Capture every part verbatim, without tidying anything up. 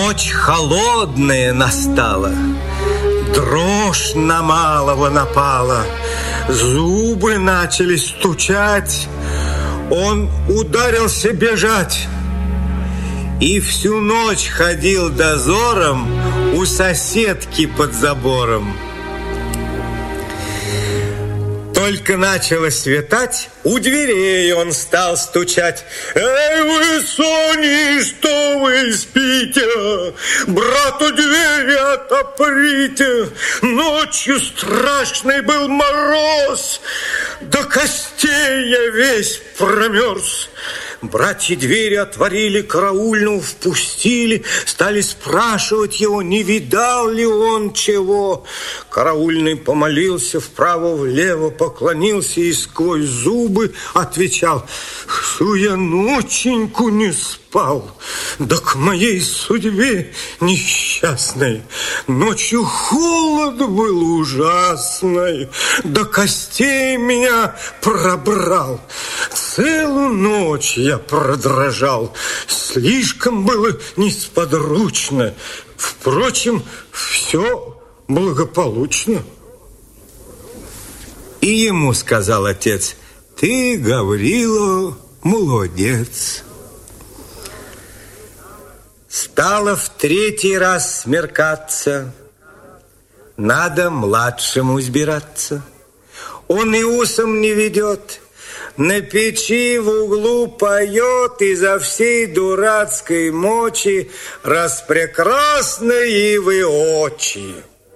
Ночь холодная настала, дрожь на малого напала, зубы начали стучать, он ударился бежать и всю ночь ходил дозором у соседки под забором. Только начало светать, у дверей он стал стучать. Эй, вы, Сони, что вы спите? Брату двери отоприте. Ночью страшный был мороз, до костей я весь промерз. Братья двери отворили, караульного впустили, стали спрашивать его, не видал ли он чего. Караульный помолился вправо-влево, поклонился и сквозь зубы отвечал: что я ноченьку не спал, да к моей судьбе несчастной. Ночью холод был ужасный, до костей меня пробрал. Целую ночь я продрожал, слишком было несподручно. Впрочем, все благополучно. И ему сказал отец: ты, Гаврила, молодец. Стало в третий раз смеркаться, надо младшему избираться. Он и усом не ведет, на печи в углу поет изо всей дурацкой мочи распрекрасные вы очи.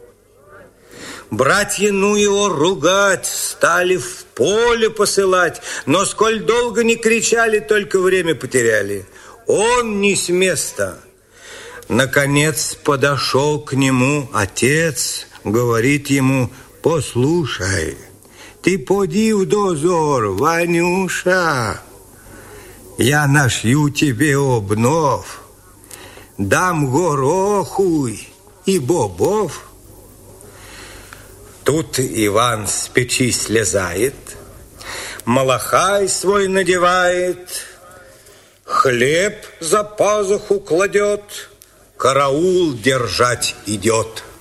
Братья, ну его ругать, стали в поле посылать, но сколь долго не кричали, только время потеряли. Он не с места. Наконец подошел к нему отец, говорит ему: послушай, ты поди в дозор, Ванюша, я нашью тебе обнов, дам гороху и бобов. Тут Иван с печи слезает, малахай свой надевает, хлеб за пазуху кладет, караул держать идет.